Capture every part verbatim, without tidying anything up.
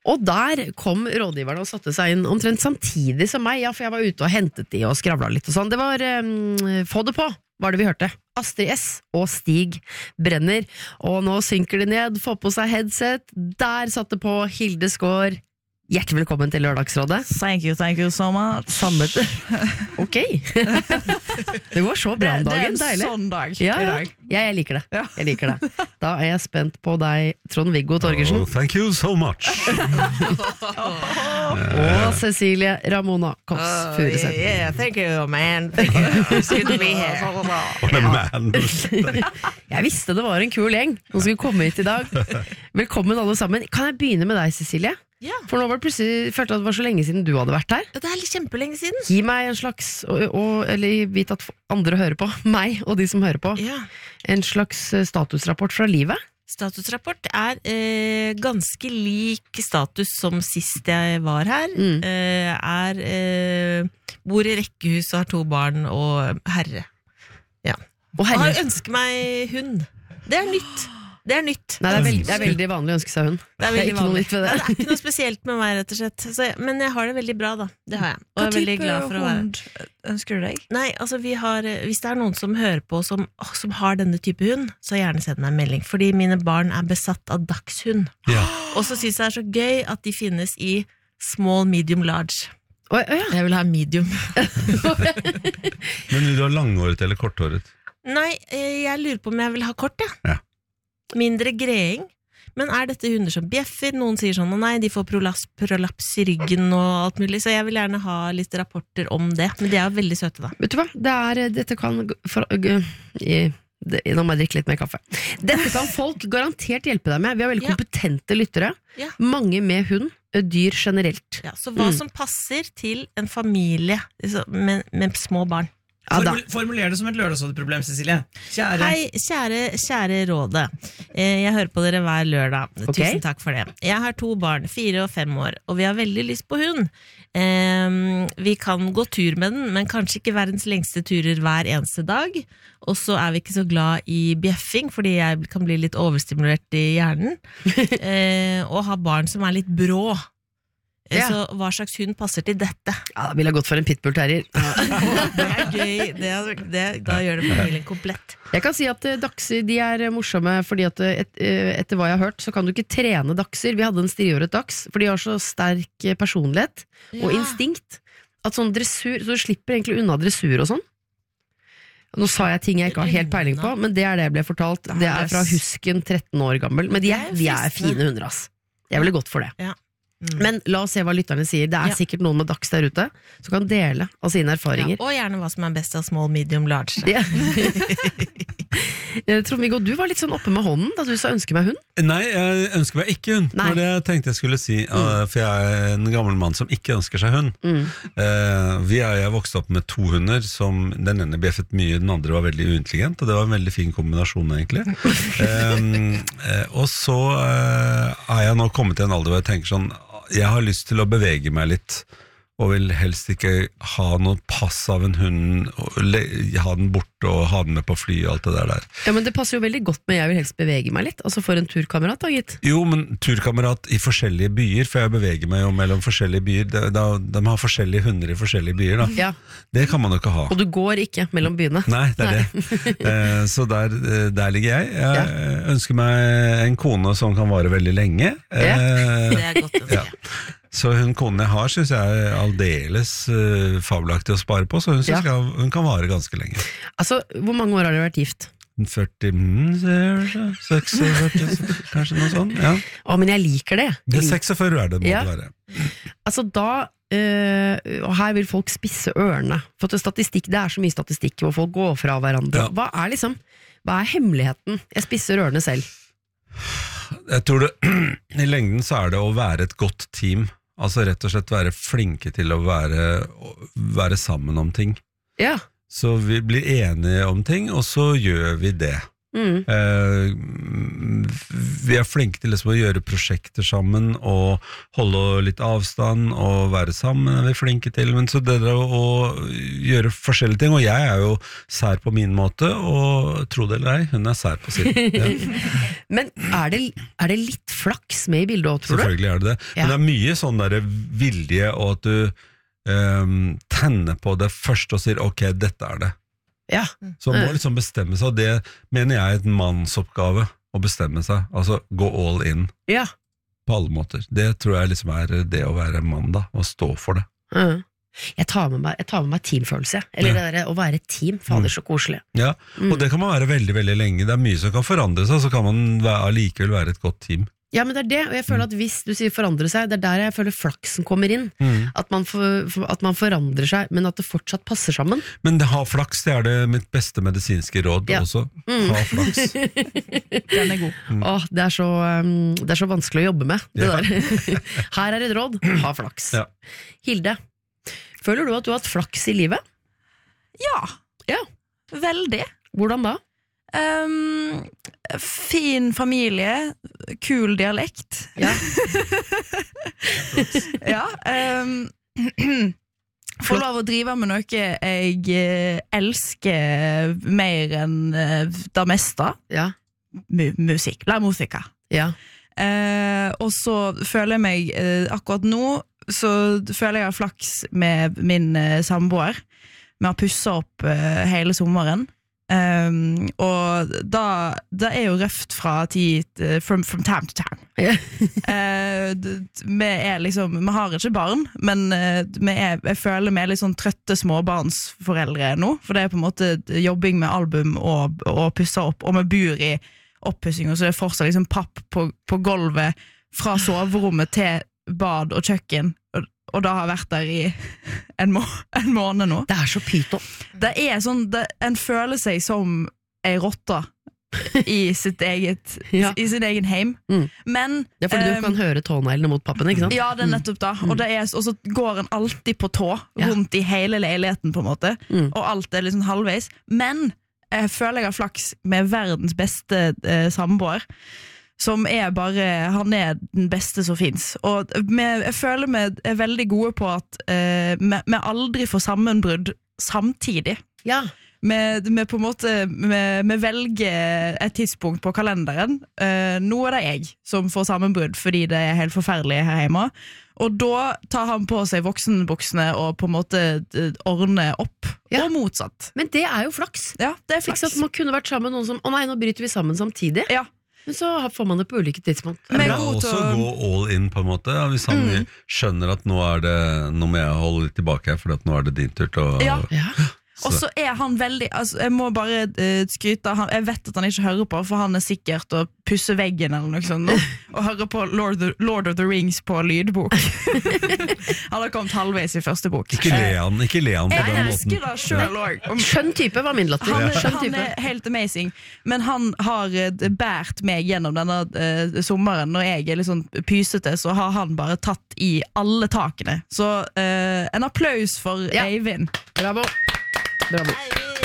Og der kom rådgiverne og satte seg inn omtrent samtidig som meg, ja, for jeg var ute og hentet de og skravla litt og sånn. Det var um, Få det på, var det vi hørte. Astrid S og Stig Brenner, og nå synker de ned, får på seg headset, der satt det på Hilde Skår. Hjertelig velkommen til Lørdagsrådet. Thank you, thank you so much. Samme Ok. Det går så bra om dagen, det er en deilig. sånn dag Ja, i ja. dag. ja, jeg liker det. Ja. Jeg liker det. Da er jeg spent på deg, Trond-Viggo Torgersen. Oh, thank you so much. Og Cecilie Ramona Kops Furuseth. Yeah, thank you, man. Thank you. It's good to be here. What a man. Jeg visste det var en kul gjeng som skulle komme hit i dag. Velkommen alle sammen. Kan jeg begynne med deg, Cecilie? Ja. For nå var det plutselig følte at det var så lenge siden du hadde vært her. Det er litt kjempelenge siden. Gi meg en slags, og, og, eller vit at andre hører på, meg og de som hører på, Ja. en slags statusrapport fra livet. Statusrapport er eh, ganske lik status som sist jeg var her. Mm. Eh, er eh, bor i rekkehus og har to barn og herre. Ja. Og Og herre. har ønsket meg hund. Det er nytt. Det er nytt. Nei, det er, veldig, det er veldig vanlig å ønske seg hund. Det er, veldig ikke noe vanlig. nytt ved det. Nei, det er ikke noe spesielt med meg, rett og slett. Så, jeg- men jeg har det veldig bra, da. Det har jeg. Og jeg er veldig glad for å være. hund ønsker du deg? Nei, altså vi har, hvis det er noen som hører på som, åh, som har denne type hund, så gjerne send meg en melding, fordi mine barn er besatt av dagshund. Ja. Og så synes jeg det er så gøy at de finnes i small, medium, large. Å, å, ja. Jeg vil ha medium. Men vil du ha langhåret eller korthåret? Nei, eh, jeg lurer på om jeg vil ha kort, ja. Ja. Mindre greing. Men er dette hunder som bjeffer? Noen sier sånn, å nei, de får prolaps, prolaps i ryggen og alt mulig, så jeg vil gjerne ha litt rapporter om det. Men de er jo veldig søte, da. Vet du hva? Det er, dette kan for, g- i, det, Nå må jeg drikke litt mer kaffe. Dette kan folk garantert hjelpe deg med. Vi har veldig Ja. kompetente lyttere. Ja. Mange med hund, dyr generelt. Ja, så hva Mm. som passer til en familie liksom, med, med små barn. Ja, da. Formul- Formuler det som et lørdagsrådeproblem, Cecilie. Kjære. Hei, kjære, kjære rådet. Eh, Jeg hører på dere hver lørdag. Ok. Tusen takk for det. Jeg har to barn, fire og fem år, og vi har veldig lyst på hund. Eh, Vi kan gå tur med den, men kanskje ikke verdens lengste turer hver eneste dag. Og så er vi ikke så glad i bjeffing, fordi jeg kan bli litt overstimulert i hjernen. Eh, Og ha barn som er litt brå. Eh, Ja. Så hva slags hund passer til dette? Ja, da ville jeg gått for en pitbull terrier. Det er gøy. Det er, det, da gjør det familien komplett. Jeg kan si at eh, dachser de er eh, morsomme, fordi at eh, et, eh, etter hva jeg har hørt, så kan du ikke trene dachser. Vi hadde en striåret dachs, for de har så sterk eh, personlighet og Ja. instinkt. At sånn dressur, så du slipper egentlig unna dressur og sånn. Nå sa jeg ting jeg ikke har helt peiling på, men det er det jeg ble fortalt. Det er fra Husken, tretten år gammel. Men de Det er, er de er fristende. fine hunder, ass. Jeg ville gått for det. Ja. Mm. Men la oss se hva lytterne sier. Det er Ja. sikkert noen med dachs der ute som kan dele av sine erfaringer. Ja, og gjerne hva som er best av small, medium, large. Ja. Trond-Viggo, du var litt sånn oppe med hånden da du sa ønske meg hund. Nei, jeg ønsker meg ikke hund. Nei. Det var det jeg tenkte jeg skulle si, uh, for jeg er en gammel mann som ikke ønsker seg hund. Mm. Uh, vi er, jeg vokste opp med to hunder, som den ene bjeffet mye, den andre var veldig uintelligent, og det var en veldig fin kombinasjon egentlig. um, uh, og så uh, er jeg nå kommet til en alder hvor jeg tenker sånn, jeg har lyst til å bevege meg litt, og vil helst ikke ha noe pass av en hund, og le- ha den borte og ha den med på fly og alt det der der. Ja, men det passer jo veldig godt med jeg vil helst bevege meg litt. Altså for en turkamerat da, gitt. Jo, men turkamerat i forskjellige byer, for jeg beveger meg jo mellom forskjellige byer. De, de, de har forskjellige hunder i forskjellige byer, da. Ja. Det kan man jo ikke ha. Og du går ikke mellom byene. Nei, det er det. Eh, så der, eh, der ligger jeg. Jeg ønsker meg en kone som kan vare veldig lenge. Ja. Eh, Det er godt å si. ja. Så hun konen jeg har, synes jeg er aldeles uh, fabelaktig å spare på, så hun, synes Ja. jeg, hun kan vare ganske lenge. Altså, hvor mange år har dere vært gift? førti, mm, seksogførti, kanskje noe sånt. Ja. Å, men jeg liker det. Det er seksogførti er det må Ja. det være. Altså da, øh, og her vil folk spisse ørene. For at det, statistikk, det er så mye statistikk hvor folk går fra hverandre. Ja. Hva er liksom, hva er hemmeligheten? Jeg spisser ørene selv. Jeg tror det, i lengden så er det å være et godt team. Altså rett og slett være flinke til å være, være sammen om ting. Ja. Så vi blir enige om ting, og så gjør vi det. Mm. Eh, vi er flinke til liksom å gjøre prosjekter sammen og holde litt avstand og være sammen er vi flinke til, men så det der å, å gjøre forskjellige ting, og jeg er jo sær på min måte, og tro det eller ei, hun er sær på sin. Ja. Men er det, er det litt flaks med i bildet også, tror du? Selvfølgelig er det det, Ja. men det er mye sånn der vilje, og at du um, tenner på det først og sier, ok, dette er det. Ja. Så man må liksom bestemme seg, og det mener jeg er et mannsoppgave å bestemme seg, altså gå all in Ja. på alle måter. Det tror jeg liksom er det å være mann da, og stå for det. Mm. Jeg tar med meg, jeg tar med meg teamfølelse, eller Ja. det der å være et team, fader så koselig. Ja, Mm. og det kan man være veldig, veldig lenge. Det er mye som kan forandre seg, så kan man være, allikevel være et godt team. Ja, men det er det, og jeg føler at hvis du sier forandre seg, det er der jeg føler flaksen kommer inn. Mm. At man, for, for, at man forandrer seg, men at det fortsatt passer sammen. Men det, ha flaks, det er det mitt beste medisinske råd Ja. også. Mm. Ha flaks. Den er god. Åh, det, er så, um, det er så vanskelig å jobbe med, det Ja. der. Her er et råd, ha flaks. Ja. Hilde, føler du at du har hatt flaks i livet? Ja. Ja. Veldig. Hvordan da? Um, fin familie, kul dialekt. Ja. Ja. Um, Få lov å drive med noe jeg eh, elsker mer enn eh, det meste. Ja. Mu musikk. La musica. Ja. Eh, og så føler jeg meg eh, akkurat nå så føler jeg har flaks med min eh, samboer. Vi har pusset opp eh, hele sommeren. Um, og da, da er jo røft fra tid uh, from, from time to time. Ja. uh, d- d- vi er liksom Vi har ikke barn, men uh, vi er, jeg føler vi er litt sånn trøtte småbarnsforeldre nå. For det er på en måte jobbing med album og, og pusse opp, og vi bor i oppussing, og så er det fortsatt liksom papp på, på gulvet fra soverommet til bad og kjøkken. Og, og da har jeg vært der i en, må en måned nå. Det er så pyton. Det er sånn, det, en føler seg som ei rotte i sitt eget Ja. i sin egen heim. Mm. Men Det er fordi eh, du kan høre tåneglene mot pappen, ikke sant? ja, det er nettopp da. Og, det er, og så går en alltid på tå Ja. rundt i hele leiligheten, på en måte. Mm. Og alt er liksom halvveis. Men jeg føler jeg har flaks med verdens beste eh, samboer. Som er bare, han er den beste som finnes. Og vi, jeg føler vi er veldig gode på at eh, vi, vi aldri får sammenbrudd samtidig. Ja. Vi, vi på en måte vi, vi velger et tidspunkt på kalenderen. Eh, nå er det jeg som får sammenbrudd fordi det er helt forferdelig her hjemme. Og da tar han på seg voksenbuksene og på en måte eh, ordner opp. Ja. Og motsatt. Men det er jo flaks. Ja, det er Ikke flaks. sant? Man kunne vært sammen med noen som Å nei, nå bryter vi sammen samtidig. Ja. Men så får man det på ulike tidspunkt. Det Men er jeg er bra god til også å å- gå all in på en måte, ja, hvis han Mm. skjønner at nå er det Nå må jeg holde litt tilbake her, for at nå er det din tur til å Ja. Ja. Og så er han veldig altså, Jeg må bare uh, skryte han, Jeg vet at han ikke hører på, for han er sikkert å pusse veggen eller noe sånt nå, og hører på Lord, the, Lord of the Rings på lydbok. Han har kommet halvveis i første bok. Ikke le han, ikke le han på Jeg den måten. elsker det selv også. Skjønn type var min latter. Han, er- Skjønn han type. er helt amazing. Men han har eh, bært meg gjennom denne eh, sommeren. Når jeg er litt sånn pysete, så har han bare tatt i alle takene. Så eh, en applaus for Ja. Eivind. Bravo. Bravo.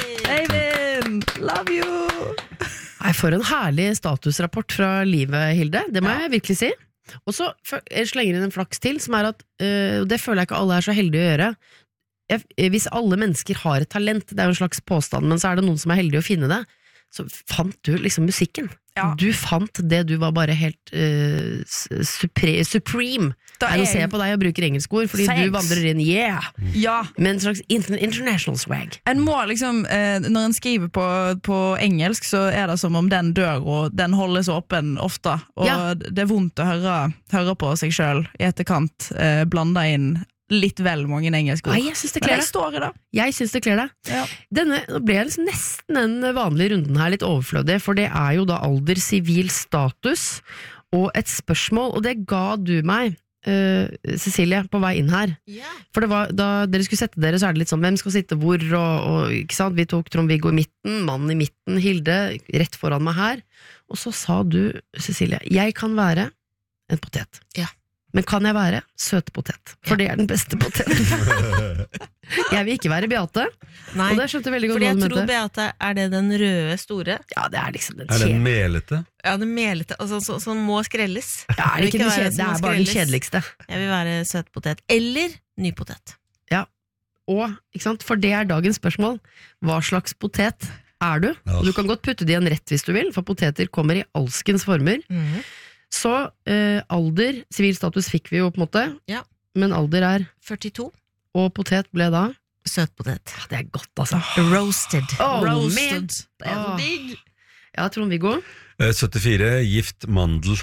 Eivind, love you! Nei, for en herlig statusrapport fra livet, Hilde. Det må jeg virkelig si. Og så f- jeg slenger inn en flaks til, som er at øh, og det føler jeg ikke alle er så heldige å gjøre. Jeg, hvis alle mennesker har et talent, det er jo en slags påstand, men så er det noen som er heldige å finne det, så fant du liksom musikken. Ja. Du fant det, du var bare helt øh, supre, supreme. Da Nei, nå er- ser jeg på deg og bruker engelsk ord, fordi Thanks. du vandrer inn, yeah, Ja, med en slags inter- international swag. en må liksom eh, Når en skriver på, på engelsk, så er det som om den dør, og den holdes åpen ofte. Og Ja. det er vondt å høre, høre på seg selv i etterkant, eh, blanda inn litt vel mange engelske ord. Nei, jeg synes det Men kler jeg deg. står i det. Jeg synes det kler deg. Ja. Denne, nå ble jeg liksom nesten den vanlige runden her litt overflødig, for det er jo da alder, sivil status, og et spørsmål, og det ga du meg, uh, Cecilie, på vei inn her. Ja. For det var, da dere skulle sette dere, så er det litt sånn, hvem skal sitte hvor, og, og ikke sant, vi tok Trond-Viggo i midten, mannen i midten, Hilde, rett foran meg her, og så sa du, Cecilie, jeg kan være en potet. Ja. Men kan jeg være søtepotet? For det er den beste poteten. Jeg vil ikke være Beate. Nei, og det skjønte jeg veldig godt fordi hva jeg du tror mente. Beate, er det den røde store? Ja, det er liksom den Er den kjedelige. melete? Ja, den melete, altså, så, som må skrelles. Ja, er det, ikke Jeg vil den være kjedelige? som Det må er bare den skrelles. kjedeligste. Jeg vil være søtpotet. Eller nypotet. Og, ikke sant? For det er dagens spørsmål. Hva slags potet er du? Ja. Og du kan godt putte det i en rett hvis du vil, for poteter kommer i alskens former. Mhm. Så eh, alder, sivil status fikk vi jo på en måte, Ja. men alder er, førtito. og potet ble da, Søtpotet. ja, det er godt altså. Roasted. Oh, Roasted. man. Det er så Åh. digg. Ja, Trond-Viggo. Eh, syttifire, gift mandel.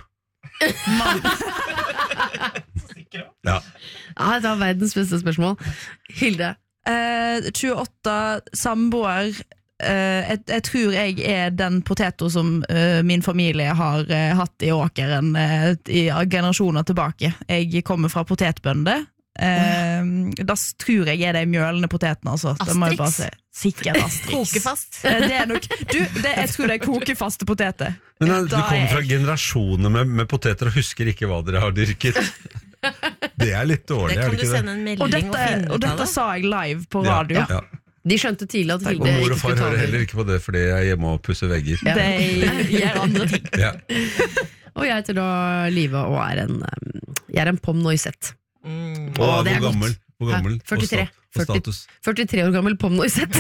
Ja. Ja, det var verdens beste spørsmål. Hilde. Eh, tjueåtte, samboer. Eh, jeg, jeg tror jeg er den poteto som eh, min familie har eh, hatt i åkeren eh, i generasjoner tilbake. Jeg kommer fra potetbønder. Eh, da s- tror jeg er de mjølende potetene, altså. Det må jeg bare si. Sikkert Asterix. Kokefast. Eh, det er nok, du, det, jeg tror det er kokefaste poteter. Men eh, du Da kommer er fra jeg- generasjoner med, med poteter og husker ikke hva dere har dyrket. Det er litt Det dårlig, er kan det du ikke det? sende en melding Og og, dette, finne og ut av dette det. sa jeg live på Ja, radio. ja. De skjønte tidlig at Og Hilde mor ikke og far skulle ta hører over. heller ikke på det fordi jeg er hjemme og pusser vegger. Ja. De gjør andre ting. Ja. Og jeg heter da Live og er en, um, jeg er en pom noisette. Mm. Og Å, det er hvor godt. gammel? Hvor gammel? Hæ? førtitre. Og, sta og status? førtitre år gammel pom noisette.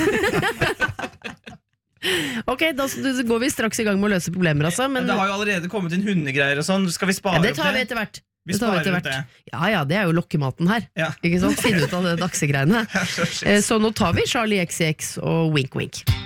Ok, da s- da går vi straks i gang med å løse problemer, altså. Men Men det har jo allerede kommet inn hundegreier og sånn. Skal vi spare ja, det opp tar vi det? etter hvert. Vi Det tar vi sparer etter opp det. hvert. Ja ja, det er jo lokkematen her. Ja. Ikke sant? Finne ut av det dagsegreiene. Så shit. Eh, Så nå tar vi Charlie X C X og Wink Wink.